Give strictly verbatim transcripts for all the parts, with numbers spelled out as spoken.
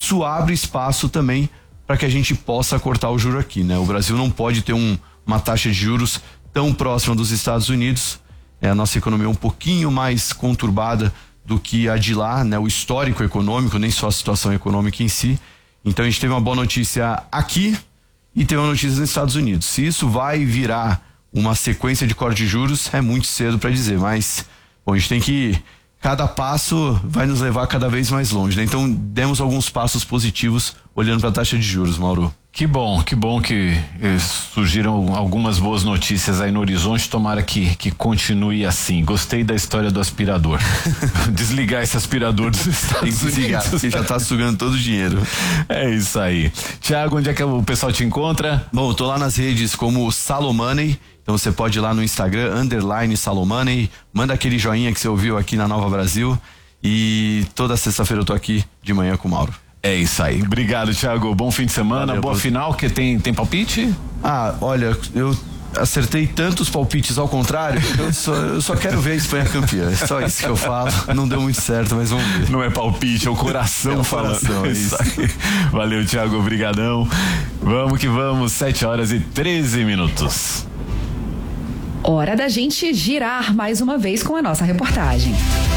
isso abre espaço também para que a gente possa cortar o juro aqui, né? O Brasil não pode ter um, uma taxa de juros tão próxima dos Estados Unidos. É, a nossa economia é um pouquinho mais conturbada do que a de lá, né? O histórico econômico, nem só a situação econômica em si. Então a gente teve uma boa notícia aqui e teve uma notícia nos Estados Unidos. Se isso vai virar uma sequência de corte de juros, é muito cedo para dizer, mas bom, a gente tem que, cada passo vai nos levar cada vez mais longe, né? Então demos alguns passos positivos olhando para a taxa de juros, Mauro. Que bom, que bom que eh, surgiram algumas boas notícias aí no horizonte, tomara que, que continue assim. Gostei da história do aspirador. Desligar esse aspirador dos Estados Tem que desligar, Unidos. porque já tá sugando todo o dinheiro. É isso aí. Tiago, onde é que o pessoal te encontra? Bom, eu tô lá nas redes como Salomoney, então você pode ir lá no Instagram, underline Salomoney, manda aquele joinha que você ouviu aqui na Nova Brasil e toda sexta-feira eu tô aqui de manhã com o Mauro. É isso aí. Obrigado, Thiago. Bom fim de semana. Valeu, boa final. Que tem, tem palpite? Ah, olha, eu acertei tantos palpites ao contrário, eu só, eu só quero ver a Espanha campeã. É só isso que eu falo. Não deu muito certo, mas vamos ver. Não é palpite, é o coração. É o coração, é isso. Valeu, Thiago. Obrigadão. Vamos que vamos. sete horas e treze minutos. Hora da gente girar mais uma vez com a nossa reportagem.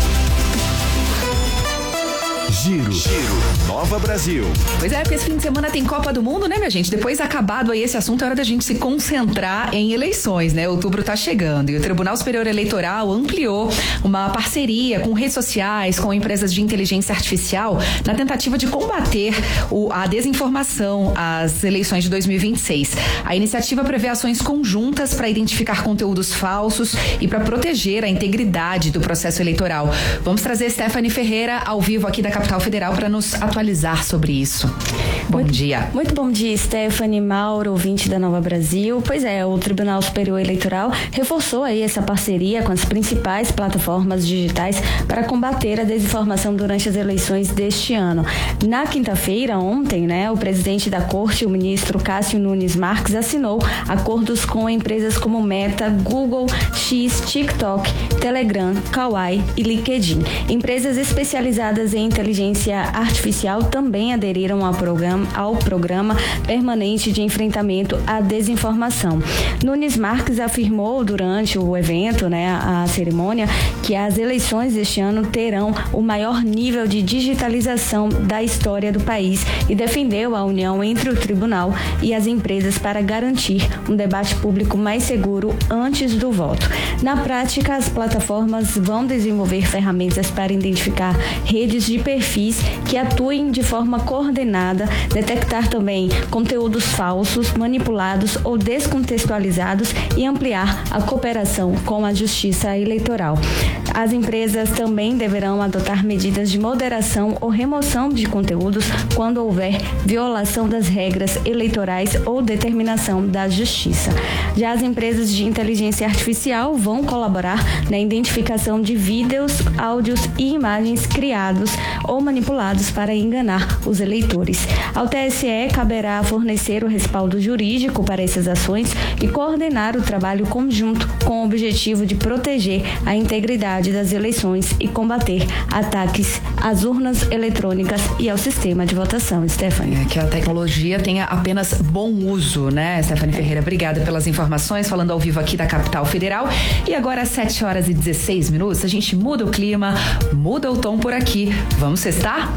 Giro. Giro. Nova Brasil. Pois é, porque esse fim de semana tem Copa do Mundo, né, minha gente? Depois, acabado aí esse assunto, é hora da gente se concentrar em eleições, né? Outubro tá chegando e o Tribunal Superior Eleitoral ampliou uma parceria com redes sociais, com empresas de inteligência artificial, na tentativa de combater o, a desinformação às eleições de dois mil e vinte e seis. A iniciativa prevê ações conjuntas para identificar conteúdos falsos e para proteger a integridade do processo eleitoral. Vamos trazer Stephanie Ferreira ao vivo aqui da Capital Federal para nos atualizar sobre isso. Bom muito, dia. Muito bom dia, Stephanie, Mauro, ouvinte da Nova Brasil. Pois é, o Tribunal Superior Eleitoral reforçou aí essa parceria com as principais plataformas digitais para combater a desinformação durante as eleições deste ano. Na quinta-feira, ontem, né, o presidente da Corte, o ministro Cássio Nunes Marques, assinou acordos com empresas como Meta, Google, X, TikTok, Telegram, Kawaii e LinkedIn. Empresas especializadas em inteligência artificial também aderiram ao programa, ao programa permanente de enfrentamento à desinformação. Nunes Marques afirmou durante o evento, né, a cerimônia, que as eleições deste ano terão o maior nível de digitalização da história do país e defendeu a união entre o tribunal e as empresas para garantir um debate público mais seguro antes do voto. Na prática, as plataformas vão desenvolver ferramentas para identificar redes de perfis que atuem de forma coordenada, detectar também conteúdos falsos, manipulados ou descontextualizados e ampliar a cooperação com a Justiça Eleitoral. As empresas também deverão adotar medidas de moderação ou remoção de conteúdos quando houver violação das regras eleitorais ou determinação da Justiça. Já as empresas de inteligência artificial vão colaborar na identificação de vídeos, áudios e imagens criados ou manipulados para enganar os eleitores. Ao T S E caberá fornecer o respaldo jurídico para essas ações e coordenar o trabalho conjunto com o objetivo de proteger a integridade das eleições e combater ataques às urnas eletrônicas e ao sistema de votação. Stephanie. É que a tecnologia tenha apenas bom uso, né, Stephanie Ferreira? Obrigada pelas informações, falando ao vivo aqui da Capital Federal. E agora às sete horas e dezesseis minutos, a gente muda o clima, muda o tom por aqui. Vamos sextar?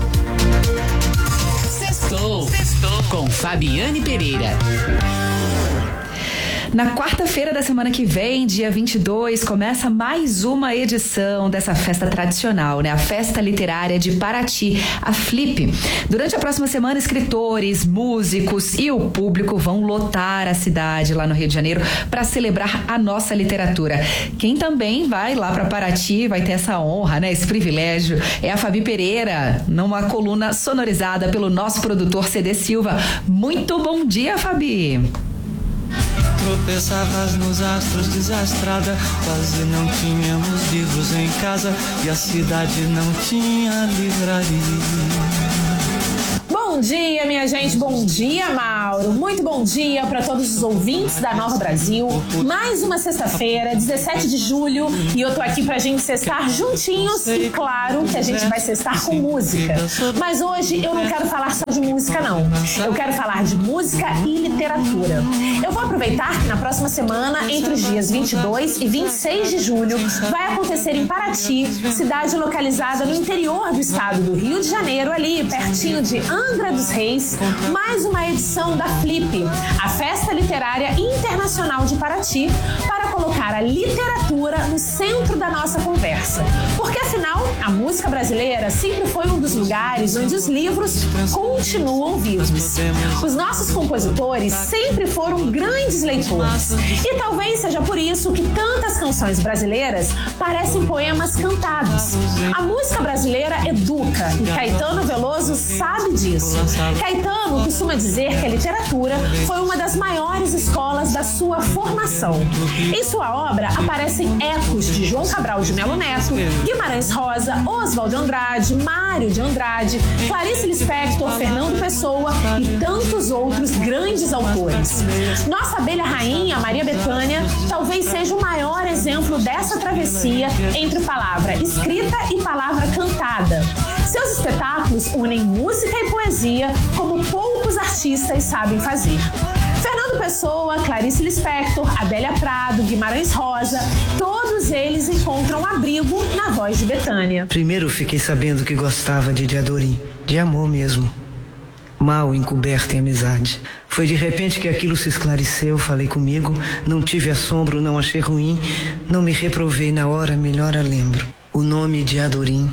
Sextou. Sextou com Fabiane Pereira. Na quarta-feira da semana que vem, dia vinte e dois, começa mais uma edição dessa festa tradicional, né? A Festa Literária de Paraty, a Flip. Durante a próxima semana, escritores, músicos e o público vão lotar a cidade lá no Rio de Janeiro para celebrar a nossa literatura. Quem também vai lá para Paraty, vai ter essa honra, né? Esse privilégio, é a Fabi Pereira, numa coluna sonorizada pelo nosso produtor C D Silva. Muito bom dia, Fabi! Tropeçavas nos astros, desastrada, quase não tínhamos livros em casa e a cidade não tinha livraria. Bom dia, minha minha gente, bom dia, Mauro. Muito bom dia para todos os ouvintes da Nova Brasil. Mais uma sexta-feira, dezessete de julho, e eu tô aqui pra gente sextar juntinhos e claro que a gente vai sextar com música. Mas hoje eu não quero falar só de música, não. Eu quero falar de música e literatura. Eu vou aproveitar que na próxima semana, entre os dias vinte e dois e vinte e seis de julho, vai acontecer em Paraty, cidade localizada no interior do estado do Rio de Janeiro, ali pertinho de Angra dos Reis, mais uma edição da Flip, a Festa Literária Internacional de Paraty, para colocar a literatura no centro da nossa conversa. Porque, afinal, a música brasileira sempre foi um dos lugares onde os livros continuam vivos. Os nossos compositores sempre foram grandes leitores. E talvez seja por isso que tantas canções brasileiras parecem poemas cantados. A música brasileira educa e Caetano Veloso sabe disso. Caetano costuma dizer que a literatura foi uma das maiores escolas da sua formação. Em sua obra aparecem ecos de João Cabral de Melo Neto, Guimarães Rosa, Oswald de Andrade, Mário de Andrade, Clarice Lispector, Fernando Pessoa e tantos outros grandes autores. Nossa abelha rainha, Maria Bethânia, talvez seja o maior exemplo dessa travessia entre palavra escrita e palavra cantada. Seus espetáculos unem música e poesia como poucos artistas sabem fazer. Fernando Pessoa, Clarice Lispector, Adélia Prado, Guimarães Rosa, todos eles encontram abrigo na voz de Bethânia. Primeiro fiquei sabendo que gostava de Diadorim, de amor mesmo. Mal encoberto em amizade. Foi de repente que aquilo se esclareceu, falei comigo, não tive assombro, não achei ruim, não me reprovei na hora, melhor a lembro. O nome de Adorim,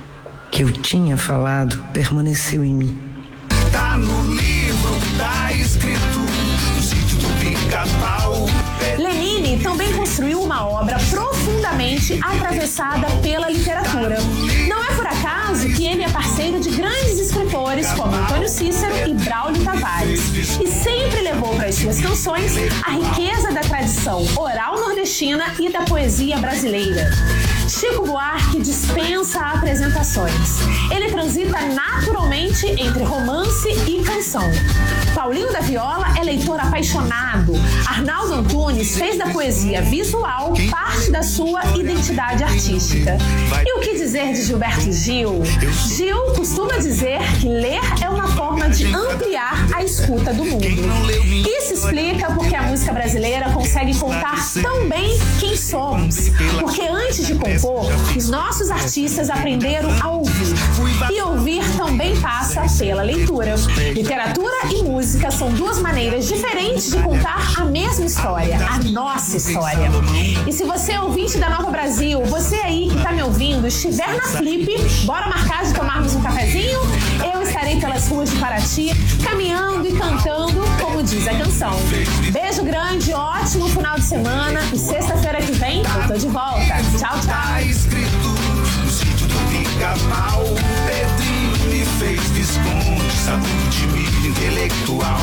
que eu tinha falado, permaneceu em mim. Tá no livro, tá escrito no sítio do Pica-Pau. Lenine também construiu uma obra profundamente atravessada pela literatura. Não é por acaso que ele é parceiro de grandes escritores como Antônio Cícero e Braulio Tavares, e sempre levou para as suas canções a riqueza da tradição oral nordestina e da poesia brasileira. Chico Buarque dispensa apresentações. Ele transita naturalmente entre romance e canção. Paulinho da Viola é leitor apaixonado. Arnaldo Antunes fez da poesia visual parte da sua identidade artística. E o que dizer de Gilberto Gil? Gil costuma dizer que ler é uma forma de ampliar a escuta do mundo. Isso explica porque a música brasileira consegue contar tão bem quem somos. Porque antes de compor, os nossos artistas aprenderam a ouvir. E ouvir também passa pela leitura. Literatura e música são duas maneiras diferentes de contar a mesma história, a nossa história. E se você é ouvinte da Nova Brasil, você aí que tá me ouvindo, estiver na Flip, bora marcar de tomarmos um cafezinho? Eu estarei pelas ruas de Paraty, caminhando e cantando, como diz a canção. Beijo grande, ótimo final de semana e sexta-feira que vem eu tô de volta. Tchau, tchau. Escrito no sítio do Pica-Pau, Pedrinho me fez Visconde, saúde milho intelectual.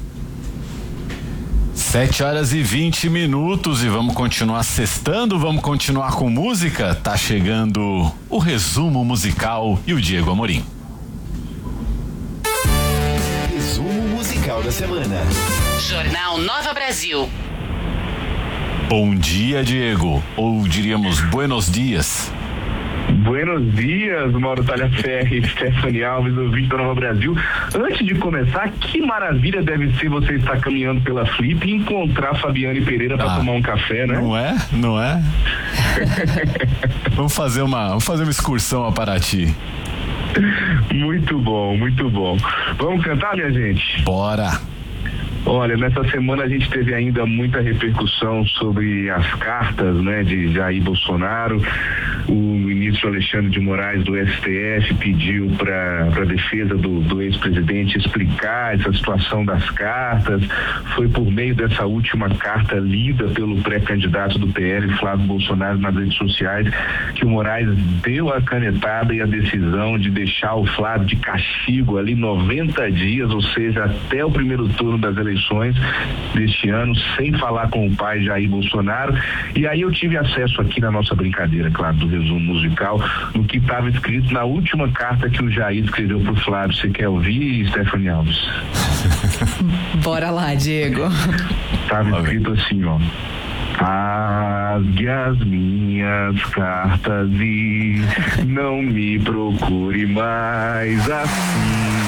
Sete horas e vinte minutos e vamos continuar sextando, vamos continuar com música. Tá chegando o resumo musical e o Diego Amorim. Resumo musical da semana. Jornal Nova Brasil. Bom dia, Diego, ou diríamos buenos dias. Buenos dias, Mauro Talhaferri, Stephanie Alves, ouvinte da Nova Brasil. Antes de começar, que maravilha deve ser você estar caminhando pela Flip e encontrar Fabiane Pereira para ah, tomar um café, né? Não é? Não é? Vamos fazer uma, vamos fazer uma excursão a Paraty. Muito bom, muito bom. Vamos cantar, minha gente? Bora! Olha, nessa semana a gente teve ainda muita repercussão sobre as cartas, né, de Jair Bolsonaro. O ministro Alexandre de Moraes do S T F pediu para a defesa do, do ex-presidente explicar essa situação das cartas. Foi por meio dessa última carta lida pelo pré-candidato do P L, Flávio Bolsonaro, nas redes sociais, que o Moraes deu a canetada e a decisão de deixar o Flávio de castigo ali noventa dias, ou seja, até o primeiro turno das eleições deste ano, sem falar com o pai Jair Bolsonaro. E aí eu tive acesso aqui na nossa brincadeira, claro, do resumo musical, no que estava escrito na última carta que o Jair escreveu pro Flávio. Você quer ouvir, Stephanie Alves? Bora lá, Diego. Estava escrito assim, ó. Rasgue as minhas cartas e não me procure mais assim.